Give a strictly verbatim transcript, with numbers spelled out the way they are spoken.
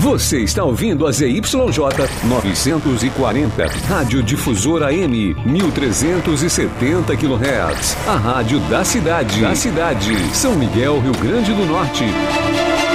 Você está ouvindo a Z Y J novecentos e quarenta, Rádio Difusora M, mil trezentos e setenta quilohertz. A rádio da cidade. Da cidade. São Miguel, Rio Grande do Norte.